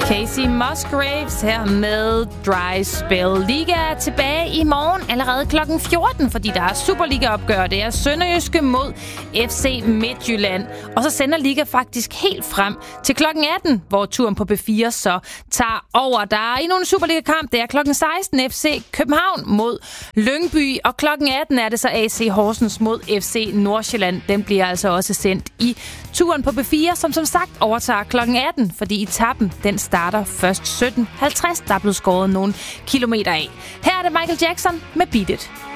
Casey Musgraves her med Dry Spell. Liga er tilbage i morgen allerede kl. 14, fordi der er Superliga-opgør. Det er Sønderjyske mod FC Midtjylland. Og så sender Liga faktisk helt frem til kl. 18, hvor turen på B4 så tager over. Der er endnu en Superliga-kamp. Det er kl. 16 FC København mod Lyngby. Og kl. 18 er det så AC Horsens mod FC Nordsjælland. Den bliver altså også sendt i turen på B4, som sagt overtager kl. 18, fordi etappen den starter først 17.50. Der er blevet skåret nogle kilometer af. Her er det Michael Jackson med Beat It.